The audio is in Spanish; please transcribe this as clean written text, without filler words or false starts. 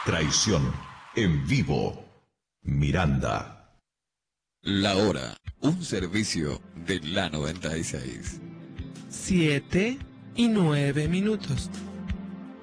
Traición. En vivo. Miranda. La hora. Un servicio de la 96. 7:09.